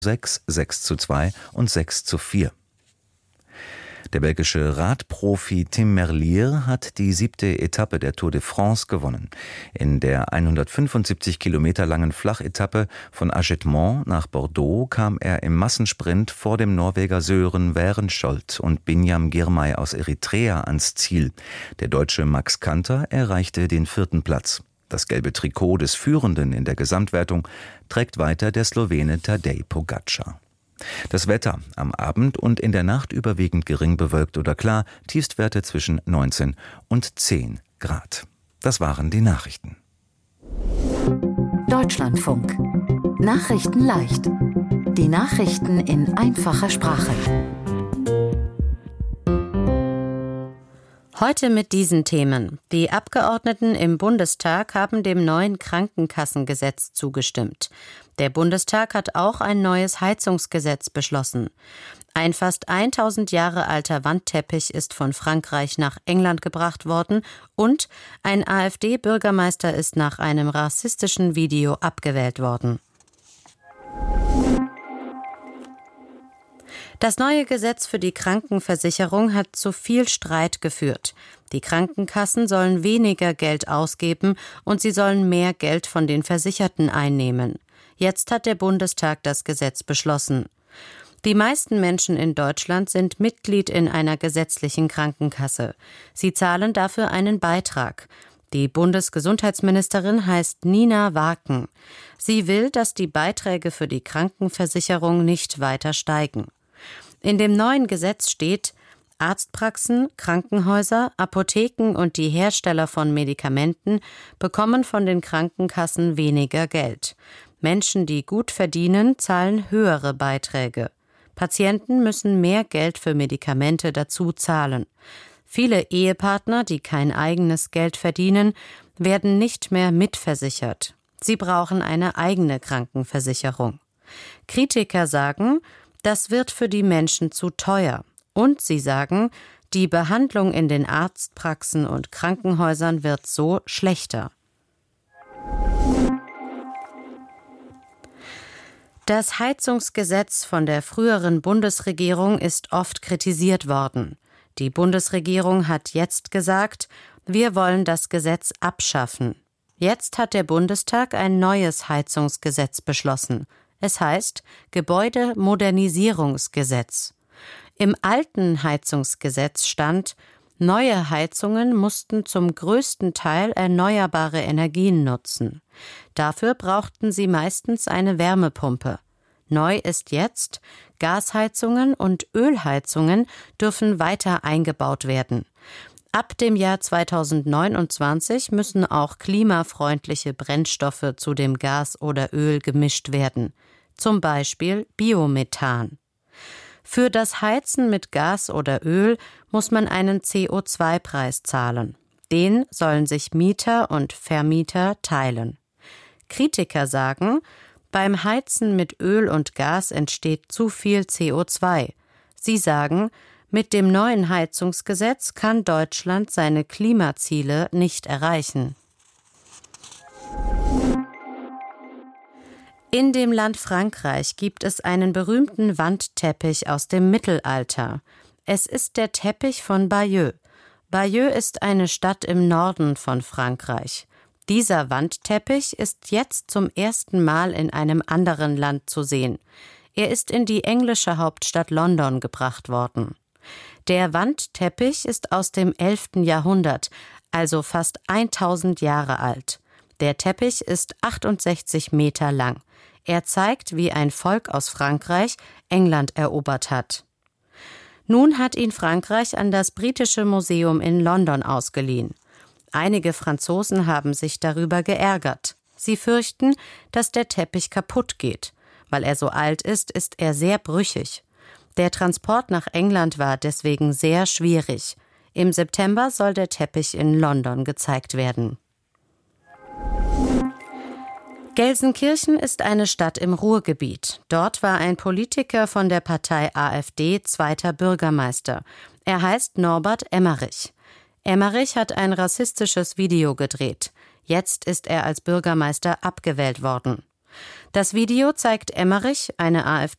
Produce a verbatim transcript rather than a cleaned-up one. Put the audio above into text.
sechs, sechs zu zwei und sechs zu vier. Der belgische Radprofi Tim Merlier hat die siebte Etappe der Tour de France gewonnen. In der hundertfünfundsiebzig Kilometer langen Flachetappe von Ajetmont nach Bordeaux kam er im Massensprint vor dem Norweger Sören Wærenskjold und Binyam Girmay aus Eritrea ans Ziel. Der Deutsche Max Kanter erreichte den vierten Platz. Das gelbe Trikot des Führenden in der Gesamtwertung trägt weiter der Slowene Tadej Pogačar. Das Wetter: am Abend und in der Nacht überwiegend gering bewölkt oder klar, Tiefstwerte zwischen neunzehn und zehn Grad. Das waren die Nachrichten. Deutschlandfunk. Nachrichten leicht. Die Nachrichten in einfacher Sprache. Heute mit diesen Themen. Die Abgeordneten im Bundestag haben dem neuen Krankenkassengesetz zugestimmt. Der Bundestag hat auch ein neues Heizungsgesetz beschlossen. Ein fast tausend Jahre alter Wandteppich ist von Frankreich nach England gebracht worden und ein AfD-Bürgermeister ist nach einem rassistischen Video abgewählt worden. Das neue Gesetz für die Krankenversicherung hat zu viel Streit geführt. Die Krankenkassen sollen weniger Geld ausgeben und sie sollen mehr Geld von den Versicherten einnehmen. Jetzt hat der Bundestag das Gesetz beschlossen. Die meisten Menschen in Deutschland sind Mitglied in einer gesetzlichen Krankenkasse. Sie zahlen dafür einen Beitrag. Die Bundesgesundheitsministerin heißt Nina Waaken. Sie will, dass die Beiträge für die Krankenversicherung nicht weiter steigen. In dem neuen Gesetz steht, Arztpraxen, Krankenhäuser, Apotheken und die Hersteller von Medikamenten bekommen von den Krankenkassen weniger Geld. Menschen, die gut verdienen, zahlen höhere Beiträge. Patienten müssen mehr Geld für Medikamente dazu zahlen. Viele Ehepartner, die kein eigenes Geld verdienen, werden nicht mehr mitversichert. Sie brauchen eine eigene Krankenversicherung. Kritiker sagen, das wird für die Menschen zu teuer. Und sie sagen, die Behandlung in den Arztpraxen und Krankenhäusern wird so schlechter. Das Heizungsgesetz von der früheren Bundesregierung ist oft kritisiert worden. Die Bundesregierung hat jetzt gesagt, wir wollen das Gesetz abschaffen. Jetzt hat der Bundestag ein neues Heizungsgesetz beschlossen. Es heißt Gebäudemodernisierungsgesetz. Im alten Heizungsgesetz stand, neue Heizungen mussten zum größten Teil erneuerbare Energien nutzen. Dafür brauchten sie meistens eine Wärmepumpe. Neu ist jetzt, Gasheizungen und Ölheizungen dürfen weiter eingebaut werden. Ab dem Jahr zweitausendneunundzwanzig müssen auch klimafreundliche Brennstoffe zu dem Gas oder Öl gemischt werden. Zum Beispiel Biomethan. Für das Heizen mit Gas oder Öl muss man einen C O zwei Preis zahlen. Den sollen sich Mieter und Vermieter teilen. Kritiker sagen, beim Heizen mit Öl und Gas entsteht zu viel C O zwei. Sie sagen, mit dem neuen Heizungsgesetz kann Deutschland seine Klimaziele nicht erreichen. In dem Land Frankreich gibt es einen berühmten Wandteppich aus dem Mittelalter. Es ist der Teppich von Bayeux. Bayeux ist eine Stadt im Norden von Frankreich. Dieser Wandteppich ist jetzt zum ersten Mal in einem anderen Land zu sehen. Er ist in die englische Hauptstadt London gebracht worden. Der Wandteppich ist aus dem elften Jahrhundert, also fast tausend Jahre alt. Der Teppich ist achtundsechzig Meter lang. Er zeigt, wie ein Volk aus Frankreich England erobert hat. Nun hat ihn Frankreich an das Britische Museum in London ausgeliehen. Einige Franzosen haben sich darüber geärgert. Sie fürchten, dass der Teppich kaputt geht. Weil er so alt ist, ist er sehr brüchig. Der Transport nach England war deswegen sehr schwierig. Im September soll der Teppich in London gezeigt werden. Gelsenkirchen ist eine Stadt im Ruhrgebiet. Dort war ein Politiker von der Partei AfD zweiter Bürgermeister. Er heißt Norbert Emmerich. Emmerich hat ein rassistisches Video gedreht. Jetzt ist er als Bürgermeister abgewählt worden. Das Video zeigt Emmerich, eine AfD